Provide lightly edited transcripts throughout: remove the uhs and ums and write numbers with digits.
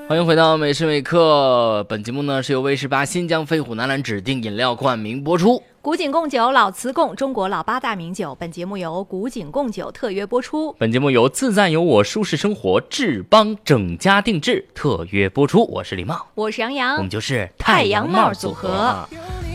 欢迎回到美食美课，本节目呢是由威士8新疆飞虎南蓝指定饮料冠名播出。 古井贡酒、老瓷贡，中国老8大名酒。本节目由古井贡酒特约播出。 本节目由自在有我舒适生活志邦整家定制特约播出。我是李茂， 我是杨洋， 我们就是太阳帽组合。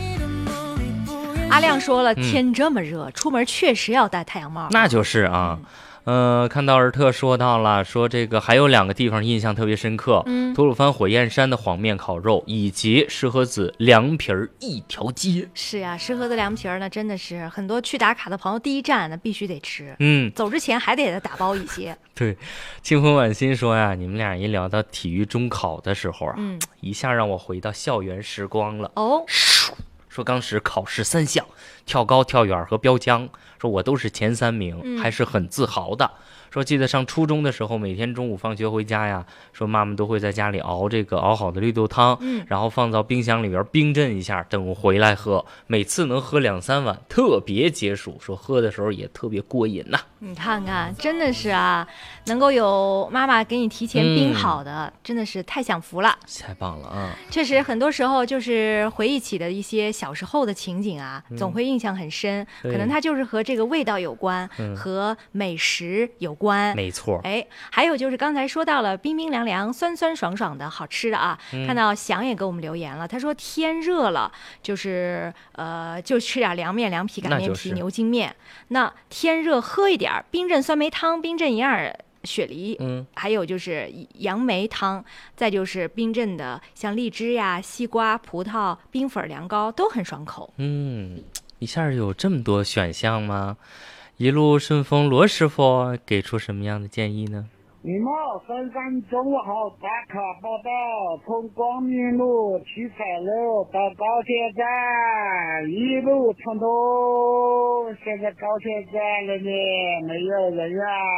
阿亮说了，天这么热，出门确实要戴太阳帽。 那就是啊。看到尔特说到了，说这个还有2个地方印象特别深刻，吐鲁番火焰山的黄面烤肉，以及石河子凉皮儿一条街。 是啊，石河子凉皮儿呢，真的是很多去打卡的朋友第一站呢必须得吃，走之前还得给他打包一些。 对，清风晚心说呀，你们俩一聊到体育中考的时候啊，一下让我回到校园时光了。说当时考试3项，跳高、跳远和标枪，说我都是前3名，还是很自豪的。说记得上初中的时候，每天中午放学回家呀，说妈妈都会在家里熬好的绿豆汤，然后放到冰箱里边冰镇一下，等我回来喝，每次能喝2-3碗，特别解暑。说喝的时候也特别过瘾呐。 你看看，真的是啊，能够有妈妈给你提前冰好的，真的是太享福了， 太棒了啊！ 确实，很多时候就是回忆起的一些小时候的情景啊，总会印象很深。可能它就是和这个味道有关，和美食有关。 没错。 还有就是刚才说到了冰冰凉凉、酸酸爽爽的好吃的啊。看到翔也给我们留言了，他说天热了，就是就吃点凉面、凉皮、擀面皮、牛筋面。那天热喝一点冰镇酸梅汤、冰镇银耳雪梨，还有就是杨梅汤，再就是冰镇的像荔枝呀、西瓜、葡萄、冰粉、凉糕都很爽口。 一下有这么多选项吗？一路顺风，罗师傅给出什么样的建议呢？ 你好，珊珊，中午好，打卡报道，从光明路七彩楼到高铁站，一路畅通。现在高铁站里面没有人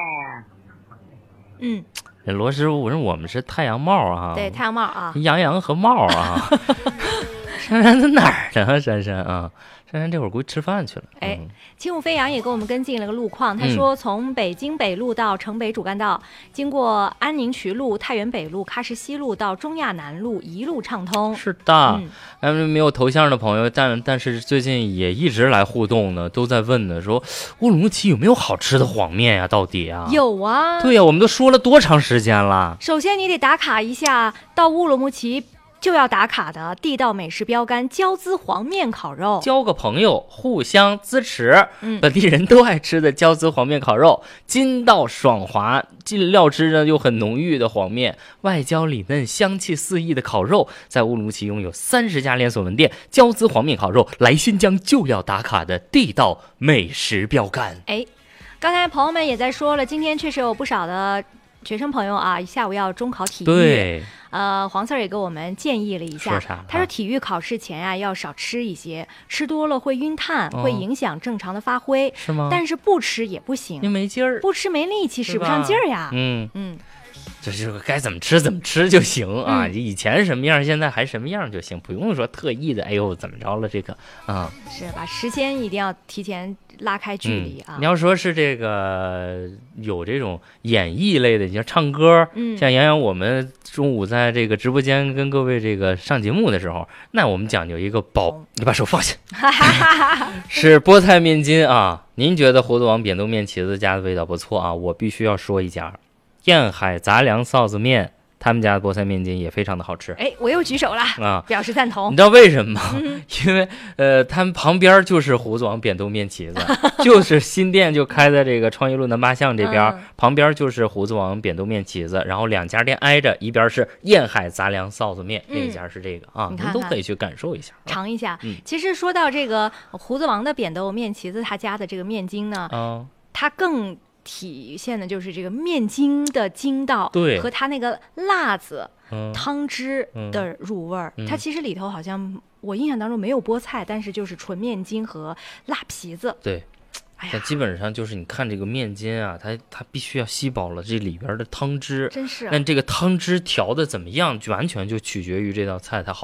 呀。 罗师傅，我们是太阳帽啊。 对，太阳帽啊。 杨和帽啊。珊珊在哪儿呢？珊珊啊。珊珊这会儿估计吃饭去了。 轻舞飞扬也给我们跟进了个路况，他说从北京北路到城北主干道，经过安宁渠路、太原北路、喀什西路到中亚南路，一路畅通。 是的，没有头像的朋友，但是最近也一直来互动呢，都在问呢，说乌鲁木齐有没有好吃的黄面呀？到底啊？ 有啊。 对呀，我们都说了多长时间了？ 首先你得打卡一下，到乌鲁木齐就要打卡的地道美食标杆交滋黄面烤肉， 交个朋友，互相支持。本地人都爱吃的交滋黄面烤肉，筋道爽滑，料汁呢又很浓郁的黄面，外焦里嫩，香气四溢的烤肉，在乌鲁木齐拥有30家连锁门店。交滋黄面烤肉，来新疆就要打卡的地道美食标杆。 刚才朋友们也在说了，今天确实有不少的学生朋友啊，下午要中考体育。 对。 黄四儿也给我们建议了一下，他说体育考试前要少吃一些，吃多了会晕碳，会影响正常的发挥。 是吗？ 但是不吃也不行， 因为没劲儿， 不吃没力气，使不上劲儿呀。 就是该怎么吃就行啊。以前什么样，现在还什么样就行，不用说特意的。怎么着了这个啊？ 是把时间一定要提前拉开距离啊。 你要说是这个有这种演艺类的，你像唱歌，像杨洋，我们中午在这个直播间跟各位这个上节目的时候，那我们讲究一个你把手放下，是菠菜面筋啊。您觉得胡子王扁豆面旗子家的味道不错啊？我必须要说一家。沿海杂粮臊子面，他们家的菠菜面筋也非常的好吃。 我又举手了啊，表示赞同。 你知道为什么吗？因为他们旁边就是胡子王扁豆面旗子，就是新店就开在这个创意路南八巷这边，旁边就是胡子王扁豆面旗子，然后2家店挨着，一边是沿海杂粮臊子面，另一家是这个啊，您都可以去感受一下， 尝一下。其实说到这个胡子王的扁豆面旗子，他家的这个面筋呢，它更体现的就是这个面筋的筋道， 对， 和它那个辣子、汤汁的入味儿。它其实里头好像我印象当中没有菠菜，但是就是纯面筋和辣皮子。 对，它基本上就是你看这个面筋啊，它必须要吸饱了这里边的汤汁， 真是。 但这个汤汁调的怎么样，完全就取决于这道菜它好